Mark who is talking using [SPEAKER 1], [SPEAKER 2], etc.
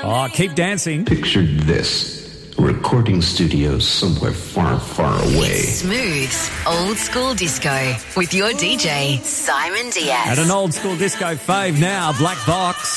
[SPEAKER 1] Oh, keep dancing.
[SPEAKER 2] Picture this. A recording studio somewhere far, far away.
[SPEAKER 3] Smooth, old school disco with your DJ, Simon Diaz.
[SPEAKER 1] At an old school disco fave now, Black Box.